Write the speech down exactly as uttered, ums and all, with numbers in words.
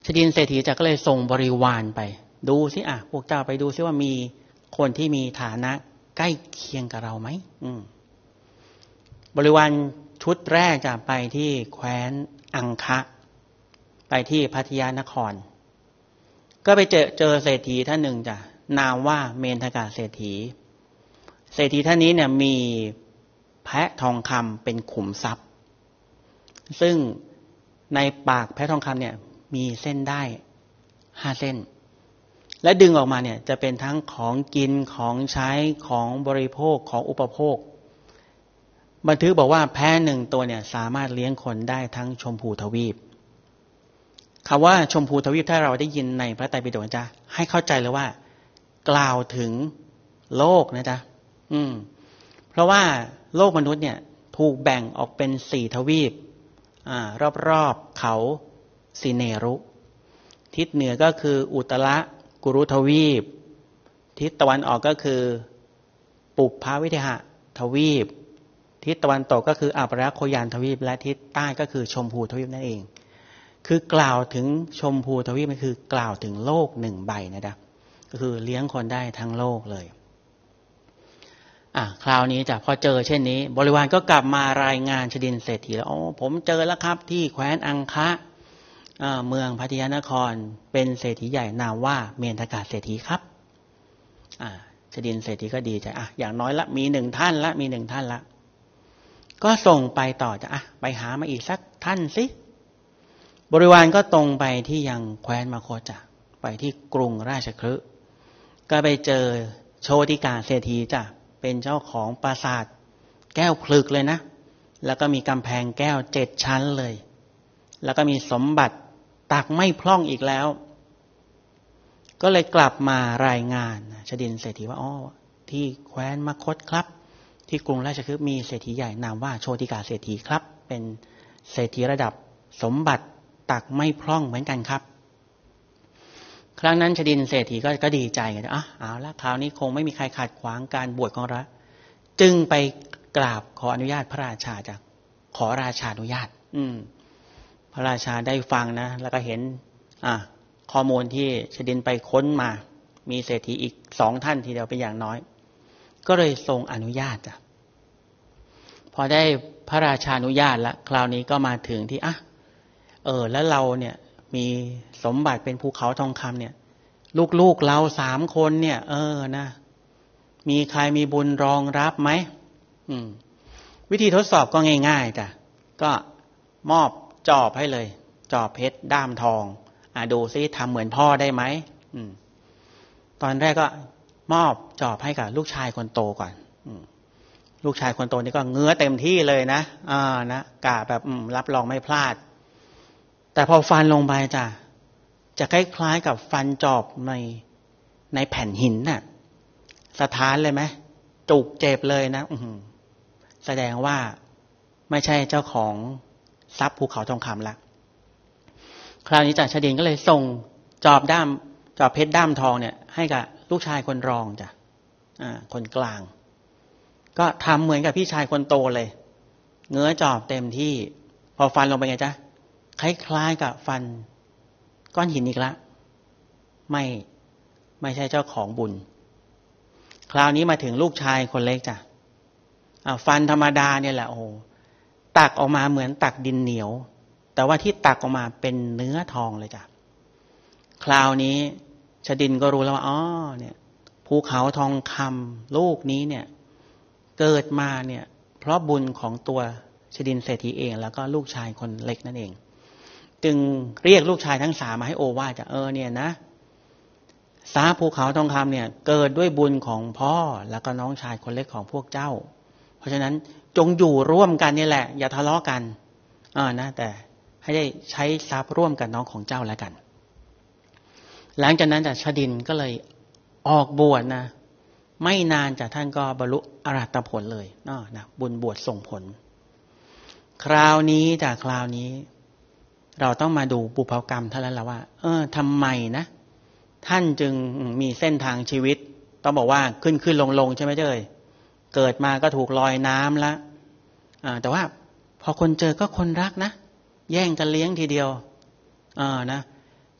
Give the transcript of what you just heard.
ชดินเศรษฐีจะก็เลยส่งบริวารไปดูสิอ่ะพวกเจ้าไปดูซิว่ามีคนที่มีฐานะใกล้เคียงกับเราไหมอืมบริวารชุดแรกจะไปที่แคว้นอังคะไปที่พัทยานครก็ไปเจอเจอเศรษฐีท่านหนึ่งจ้ะนามว่าเมนทกะเศรษฐีเศรษฐีท่านนี้เนี่ยมีแพะทองคำเป็นขุมทรัพย์ซึ่งในปากแพะทองคำเนี่ยมีเส้นได้ห้าเส้นและดึงออกมาเนี่ยจะเป็นทั้งของกินของใช้ของบริโภคของอุปโภคบันทึกบอกว่าแพะหนึ่งตัวเนี่ยสามารถเลี้ยงคนได้ทั้งชมพูทวีปคำว่าชมพูทวีปถ้าเราได้ยินในพระไตรปิฎกจะให้เข้าใจเลยว่ากล่าวถึงโลกนะจ๊ะอืมเพราะว่าโลกมนุษย์เนี่ยถูกแบ่งออกเป็นสี่ทวีปอ่ารอบๆเขาสิเนรุทิศเหนือก็คืออุตระกุรุทวีปทิศตะวันออกก็คือปุพพวิเทหทวีปทิศตะวันตกก็คืออัปราโคยานทวีปและทิศใต้ก็คือชมพูทวีปนั่นเองคือกล่าวถึงชมพูทวีปมันคือกล่าวถึงโลกหนึ่งใบนะจ๊ะก็คือเลี้ยงคนได้ทั้งโลกเลยอ่ะคราวนี้จ้ะพอเจอเช่นนี้บริวารก็กลับมารายงานชดินเศรษฐีแล้วอ๋อผมเจอแล้วครับที่แคว้นอังคะเมืองพัทยานครเป็นเศรษฐีใหญ่นามว่าเมนทกะเศรษฐีครับอ่าชดินเศรษฐีก็ดีใจอ่ะอย่างน้อยละมีหนึ่งท่านละมีหนึ่งท่านละก็ส่งไปต่อจ้ะอ่ะไปหามาอีกสักท่านสิบริวารก็ตรงไปที่ยังแคว้นมคธจ้ะไปที่กรุงราชคฤห์ก็ไปเจอโชติกาเศรษฐีจ้ะเป็นเจ้าของปราสาทแก้วพลึกเลยนะแล้วก็มีกำแพงแก้วเจ็ดชั้นเลยแล้วก็มีสมบัติตักไม่พร่องอีกแล้วก็เลยกลับมารายงานชดินเศรษฐีว่าอ๋อที่แคว้นมคธครับที่กรุงราชคฤห์มีเศรษฐีใหญ่นามว่าโชติกาเศรษฐีครับเป็นเศรษฐีระดับสมบัติตักไม่พร่องเหมือนกันครับครั้งนั้นชดินเศรษฐีก็ก็ดีใจกันอ่ะเอาละคราวนี้คงไม่มีใครขัดขวางการบวชของเราจึงไปกราบขออนุญาตพระราชาจากขอราชาอนุญาตอืมพระราชาได้ฟังนะแล้วก็เห็นอ่ะข้อมูลที่ชดินไปค้นมามีเศรษฐีอีกสองท่านทีเดียวเป็นอย่างน้อยก็เลยทรงอนุญาตจ้ะพอได้พระราชาอนุญาตแล้วคราวนี้ก็มาถึงที่อ่ะเออแล้วเราเนี่ยมีสมบัติเป็นภูเขาทองคำเนี่ยลูกๆเราสามคนเนี่ยเออนะมีใครมีบุญรองรับไหมอืมวิธีทดสอบก็ง่ายๆจ้ะก็มอบจอบให้เลยจอบเพชรด้ามทองอ่ะดูซิทำเหมือนพ่อได้ไหมอืมตอนแรกก็มอบจอบให้กับลูกชายคนโตก่อนอืมลูกชายคนโตนี่ก็เงื้อเต็มที่เลยนะอ่านะกะแบบอืมรับรองไม่พลาดแต่พอฟันลงไปจ้ะจะคล้ายๆกับฟันจอบในในแผ่นหินน่ะสถานเลยไหมจุกเจ็บเลยนะอืมแสดงว่าไม่ใช่เจ้าของทรัพย์ภูเขาทองคำละคราวนี้จ้ะชดินก็เลยส่งจอบด้ามจอบเพชรด้ามทองเนี่ยให้กับลูกชายคนรองจ้ะอ่าคนกลางก็ทำเหมือนกับพี่ชายคนโตเลยเงื้อจอบเต็มที่พอฟันลงไปไงจ๊ะคล้ายๆกับฟันก้อนหินอีกละไม่ไม่ใช่เจ้าของบุญคราวนี้มาถึงลูกชายคนเล็กจ้ะอ่าฟันธรรมดาเนี่ยแหละโอ้โหตักออกมาเหมือนตักดินเหนียวแต่ว่าที่ตักออกมาเป็นเนื้อทองเลยจ้ะคราวนี้ชดินก็รู้แล้วว่าอ๋อเนี่ยภูเขาทองคำลูกนี้เนี่ยเกิดมาเนี่ยเพราะบุญของตัวชดินเศรษฐีเองแล้วก็ลูกชายคนเล็กนั่นเองจึงเรียกลูกชายทั้งสามมาให้โอวาทจะเออเนี่ยนะสาภูเขาทองคำเนี่ยเกิดด้วยบุญของพ่อแล้วก็น้องชายคนเล็กของพวกเจ้าเพราะฉะนั้นจงอยู่ร่วมกันนี่แหละอย่าทะเลาะกันอ่านะแต่ให้ได้ใช้ทรัพย์ร่วมกับน้องของเจ้าแล้วกันหลังจากนั้นจากชดินก็เลยออกบวชนะไม่นานจากท่านก็บรรลุอรหัตผลเลยนะนะบุญบวชส่งผลคราวนี้จากคราวนี้เราต้องมาดูบุพกรรมท่านแล้วล่ะว่าเออทำไมนะท่านจึงมีเส้นทางชีวิตต้องบอกว่าขึ้นขึ้นลงลงใช่ไหมเจ้ยเกิดมาก็ถูกลอยน้ำละอ่าแต่ว่าพอคนเจอก็คนรักนะแย่งกันเลี้ยงทีเดียวอ่านะ